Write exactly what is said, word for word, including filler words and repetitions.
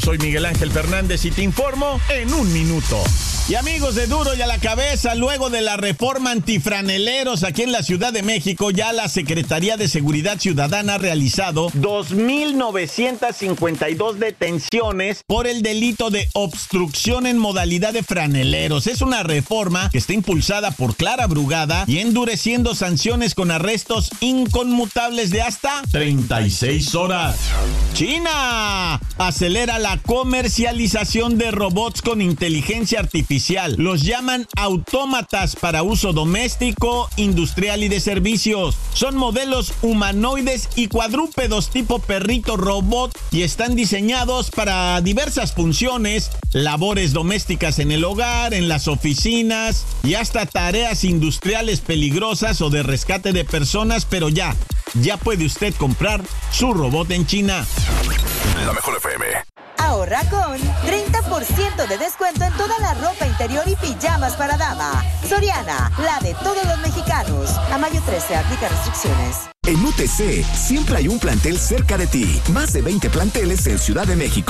Soy Miguel Ángel Fernández y te informo en un minuto. Y amigos de Duro y a la Cabeza, luego de la reforma antifraneleros aquí en la Ciudad de México, ya la Secretaría de Seguridad Ciudadana ha realizado dos mil novecientas cincuenta y dos detenciones por el delito de obstrucción en modalidad de franeleros. Es una reforma que está impulsada por Clara Brugada y endureciendo sanciones con arrestos inconmutables de hasta treinta y seis horas. China acelera la comercialización de robots con inteligencia artificial. Los llaman autómatas para uso doméstico, industrial y de servicios. Son modelos humanoides y cuadrúpedos tipo perrito robot y están diseñados para diversas funciones, labores domésticas en el hogar, en las oficinas y hasta tareas industriales peligrosas o de rescate de personas, pero ya, ya puede usted comprar su robot en China. La Mejor F M. Ahorra con treinta por ciento de descuento en toda la ropa interior y pijamas para dama. Soriana, la de todos los mexicanos. A mayo trece, aplica restricciones. En U T C siempre hay un plantel cerca de ti. Más de veinte planteles en Ciudad de México.